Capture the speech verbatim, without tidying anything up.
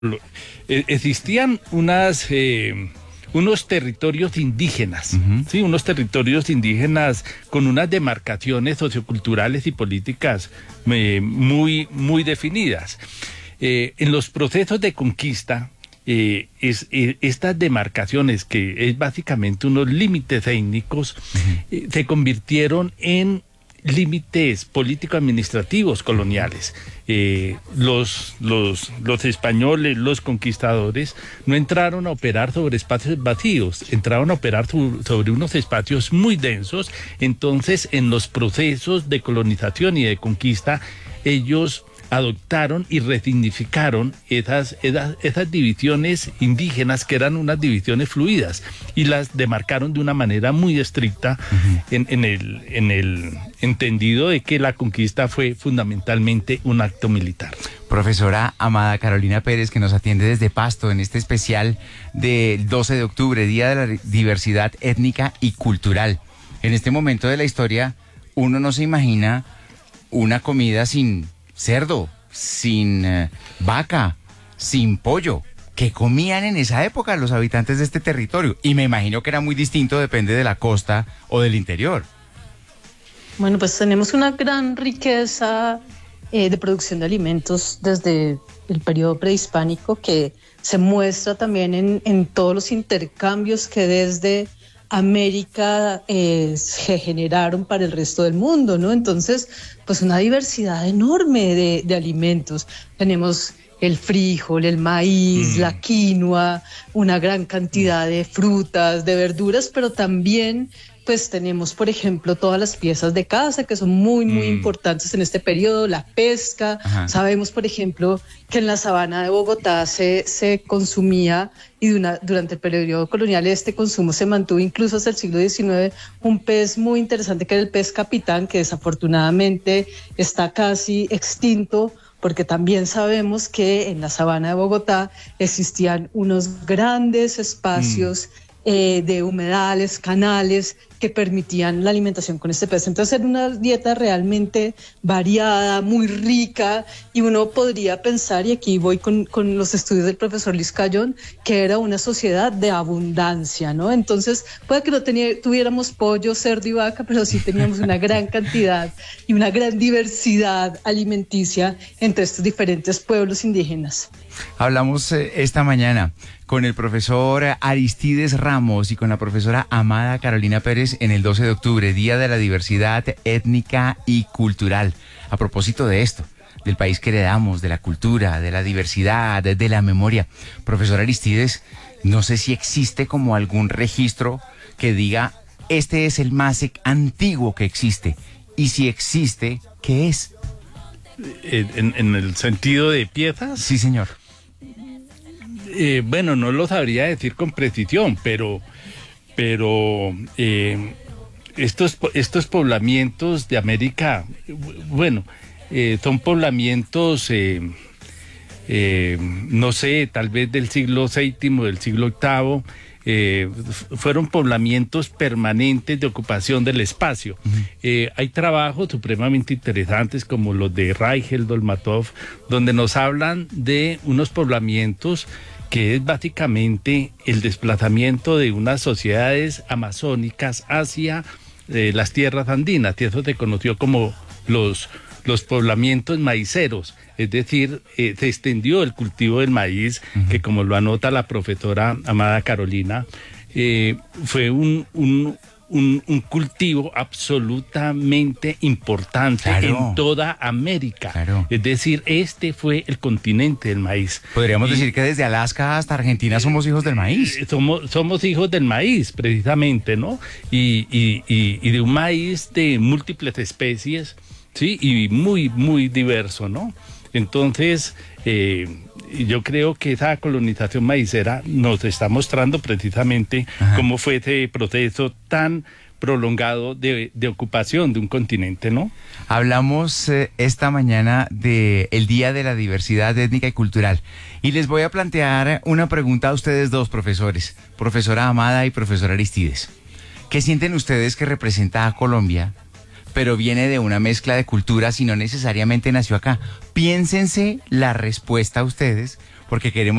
lo- eh, existían unas, eh, unos territorios indígenas, Ujú. ¿sí? Unos territorios indígenas con unas demarcaciones socioculturales y políticas eh, muy, muy definidas. Eh, en los procesos de conquista, eh, es, eh, estas demarcaciones, que es básicamente unos límites étnicos, eh, se convirtieron en límites político-administrativos coloniales. Eh, los, los, los españoles, los conquistadores, no entraron a operar sobre espacios vacíos, entraron a operar su- sobre unos espacios muy densos. Entonces, en los procesos de colonización y de conquista, ellos adoptaron y resignificaron esas, esas, esas divisiones indígenas, que eran unas divisiones fluidas, y las demarcaron de una manera muy estricta, uh-huh. en, en, el, en el entendido de que la conquista fue fundamentalmente un acto militar. Profesora Amada Carolina Pérez, que nos atiende desde Pasto en este especial del doce de octubre, Día de la Diversidad Étnica y Cultural. En este momento de la historia, uno no se imagina una comida sin cerdo, sin eh, vaca, sin pollo. ¿Qué comían en esa época los habitantes de este territorio? Y me imagino que era muy distinto, depende de la costa o del interior. Bueno, pues tenemos una gran riqueza eh, de producción de alimentos desde el periodo prehispánico, que se muestra también en, en todos los intercambios que desde América eh, se generaron para el resto del mundo, ¿no? Entonces, pues una diversidad enorme de, de alimentos. Tenemos el frijol, el maíz, mm. la quinoa, una gran cantidad de frutas, de verduras, pero también pues tenemos, por ejemplo, todas las piezas de caza, que son muy, muy mm. importantes en este periodo, la pesca. Ajá. Sabemos, por ejemplo, que en la sabana de Bogotá se, se consumía, y de una, durante el periodo colonial este consumo se mantuvo incluso hasta el siglo diecinueve, un pez muy interesante que era el pez capitán, que desafortunadamente está casi extinto, porque también sabemos que en la sabana de Bogotá existían unos grandes espacios mm. eh, de humedales, canales, que permitían la alimentación con este pez. Entonces era una dieta realmente variada, muy rica, y uno podría pensar, y aquí voy con, con los estudios del profesor Luis Cayón, que era una sociedad de abundancia, ¿no? Entonces puede que no tenía, tuviéramos pollo, cerdo y vaca, pero sí teníamos una gran cantidad y una gran diversidad alimenticia entre estos diferentes pueblos indígenas. Hablamos eh, esta mañana con el profesor Aristides Ramos y con la profesora Amada Carolina Pérez en el doce de octubre, Día de la Diversidad Étnica y Cultural. A propósito de esto, del país que heredamos, de la cultura, de la diversidad, de, de la memoria. Profesor Aristides, no sé si existe como algún registro que diga, este es el más antiguo que existe, y si existe, ¿qué es? ¿En, en el sentido de piezas? Sí, señor. Eh, bueno, no lo sabría decir con precisión, pero, pero eh, estos, estos poblamientos de América, bueno, eh, son poblamientos, eh, eh, no sé, tal vez del siglo séptimo, del siglo octavo, eh, fueron poblamientos permanentes de ocupación del espacio. Uh-huh. Eh, hay trabajos supremamente interesantes como los de Reichel, Dolmatov, donde nos hablan de unos poblamientos que es básicamente el desplazamiento de unas sociedades amazónicas hacia eh, las tierras andinas, y eso se conoció como los, los poblamientos maiceros, es decir, eh, se extendió el cultivo del maíz, uh-huh. que como lo anota la profesora Amada Carolina, eh, fue un, un, un, un cultivo absolutamente importante, claro, en toda América. Claro. Es decir, este fue el continente del maíz. Podríamos y, decir que desde Alaska hasta Argentina somos hijos del maíz. Eh, somos, somos hijos del maíz, precisamente, ¿no? Y, y, y, y de un maíz de múltiples especies, ¿sí? Y muy, muy diverso, ¿no? Entonces, eh, yo creo que esa colonización maicera nos está mostrando precisamente Ajá. cómo fue ese proceso tan prolongado de, de ocupación de un continente, ¿no? Hablamos eh, esta mañana del Día de la Diversidad Étnica y Cultural, y les voy a plantear una pregunta a ustedes dos, profesores, profesora Amada y profesor Aristides. ¿Qué sienten ustedes que representa a Colombia, pero viene de una mezcla de culturas y no necesariamente nació acá? Piénsense la respuesta a ustedes, porque queremos